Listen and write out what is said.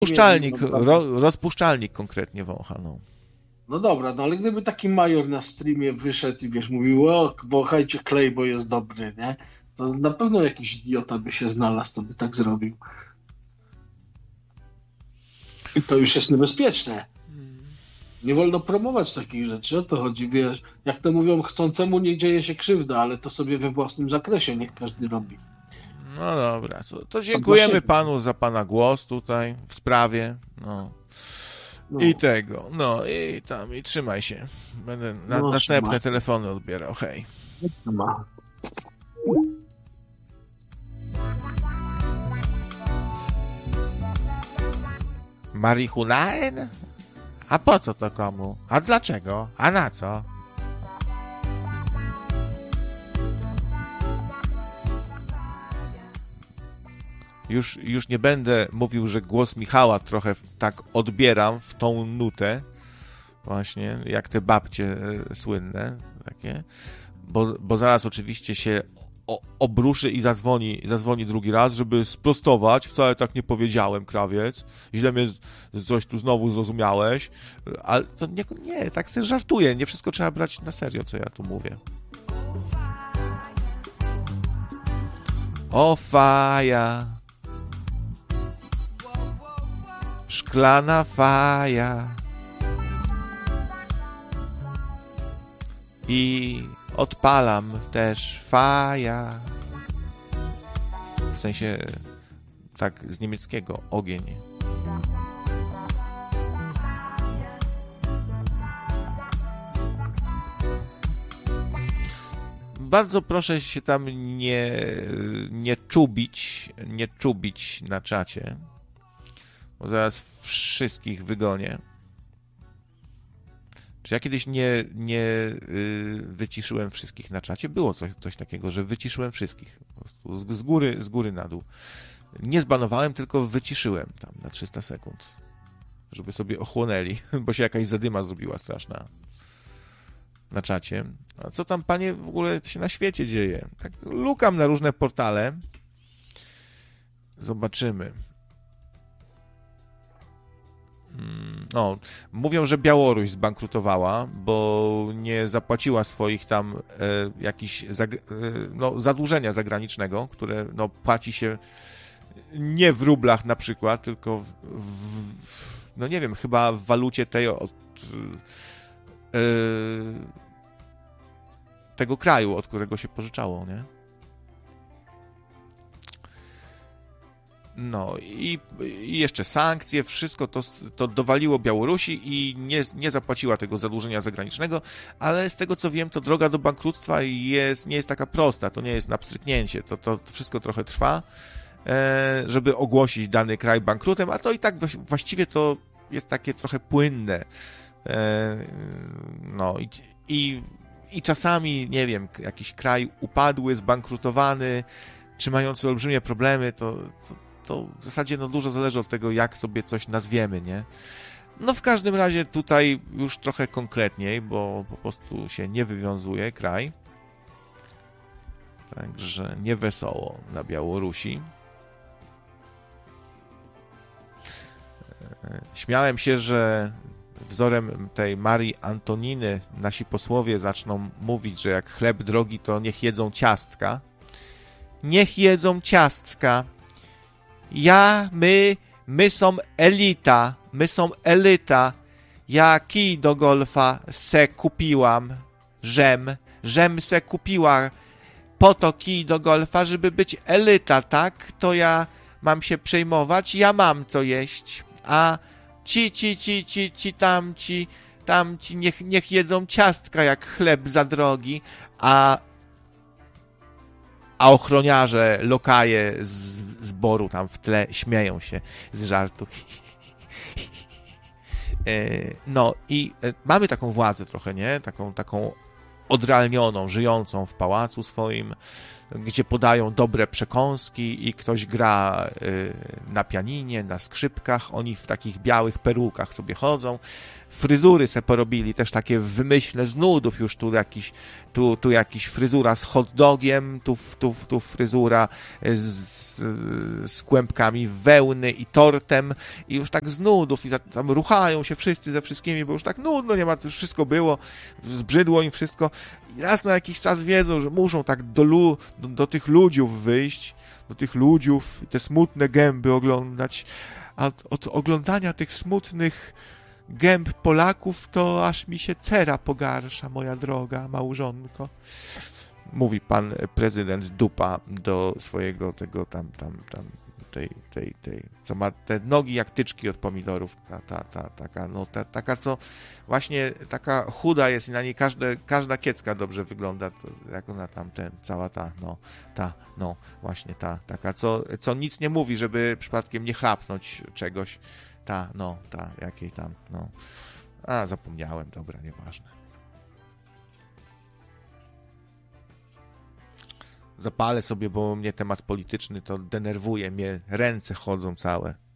Rozpuszczalnik konkretnie wącha, no. No dobra, no ale gdyby taki major na streamie wyszedł i wiesz, mówił, o, wąchajcie klej, bo jest dobry, nie? To na pewno jakiś idiota by się znalazł, to by tak zrobił. I to już jest niebezpieczne. Nie wolno promować takich rzeczy, o to chodzi, wiesz. Jak to mówią, chcącemu nie dzieje się krzywda, ale to sobie we własnym zakresie niech każdy robi. No dobra, to dziękujemy panu za pana głos tutaj w sprawie, no. I tego, no i trzymaj się. Będę następne telefony odbierał, hej. Marihunaen? A po co to komu? A dlaczego? A na co? Już nie będę mówił, że głos Michała trochę tak odbieram w tą nutę, właśnie, jak te babcie słynne, takie, bo zaraz oczywiście się obruszy i zadzwoni drugi raz, żeby sprostować. Wcale tak nie powiedziałem, krawiec. Źle mnie coś tu znowu zrozumiałeś. Ale to nie, tak sobie żartuję. Nie wszystko trzeba brać na serio, co ja tu mówię. O faja, szklana faja i odpalam też faja. W sensie tak z niemieckiego ogień. Bardzo proszę się tam nie czubić na czacie, bo zaraz wszystkich wygonię. Czy ja kiedyś nie wyciszyłem wszystkich na czacie? Było coś takiego, że wyciszyłem wszystkich. Po prostu z góry na dół. Nie zbanowałem, tylko wyciszyłem tam na 300 sekund. Żeby sobie ochłonęli, bo się jakaś zadyma zrobiła straszna na czacie. A co tam, panie, w ogóle się na świecie dzieje? Tak lukam na różne portale. Zobaczymy. No, mówią, że Białoruś zbankrutowała, bo nie zapłaciła swoich tam jakichś zadłużenia zagranicznego, które płaci się nie w rublach na przykład, tylko no nie wiem, chyba w walucie tej tego kraju, od którego się pożyczało, nie? No i jeszcze sankcje, wszystko to dowaliło Białorusi i nie zapłaciła tego zadłużenia zagranicznego, ale z tego co wiem, to droga do bankructwa nie jest taka prosta, to nie jest na pstryknięcie, to wszystko trochę trwa, żeby ogłosić dany kraj bankrutem, a to i tak właściwie to jest takie trochę płynne. No i czasami, nie wiem, jakiś kraj upadły, zbankrutowany, czy mający olbrzymie problemy, to w zasadzie dużo zależy od tego, jak sobie coś nazwiemy, nie? No w każdym razie tutaj już trochę konkretniej, bo po prostu się nie wywiązuje kraj. Także nie wesoło na Białorusi. Śmiałem się, że wzorem tej Marii Antoniny nasi posłowie zaczną mówić, że jak chleb drogi, to niech jedzą ciastka. Niech jedzą ciastka. My są elita, my są elita. Ja kij do golfa se kupiłam, żem se kupiła po to kij do golfa, żeby być elita, tak? To ja mam się przejmować, ja mam co jeść, a tamci niech jedzą ciastka jak chleb za drogi, a ochroniarze, lokaje z zboru tam w tle śmieją się z żartu. No i mamy taką władzę trochę, nie? Taką odrealnioną, żyjącą w pałacu swoim, gdzie podają dobre przekąski i ktoś gra na pianinie, na skrzypkach, oni w takich białych perukach sobie chodzą. Fryzury se porobili, też takie w wymyśle z nudów już, tu jakiś fryzura z hot dogiem, tu fryzura z kłębkami wełny i tortem i już tak z nudów i tam ruchają się wszyscy ze wszystkimi, bo już tak nudno, nie ma, już wszystko było, zbrzydło im wszystko i raz na jakiś czas wiedzą, że muszą tak do tych ludziów wyjść, do tych ludziów i te smutne gęby oglądać, a od oglądania tych smutnych gęb Polaków, to aż mi się cera pogarsza, moja droga małżonko. Mówi pan prezydent Dupa do swojego tego tej, co ma te nogi jak tyczki od pomidorów, taka, co właśnie taka chuda jest i na niej każda kiecka dobrze wygląda, to jak ona cała właśnie taka, co nic nie mówi, żeby przypadkiem nie chlapnąć czegoś, jakiej tam, zapomniałem, dobra, nieważne. Zapalę sobie, bo mnie temat polityczny to denerwuje, mnie ręce chodzą całe.